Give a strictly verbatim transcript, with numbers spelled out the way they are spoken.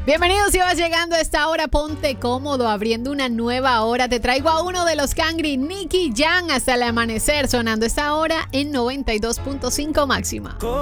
Bienvenidos, si vas llegando a esta hora, ponte cómodo, abriendo una nueva hora. Te traigo a uno de los Cangri, Nicky Jam, hasta el amanecer, sonando esta hora en noventa y dos punto cinco máxima.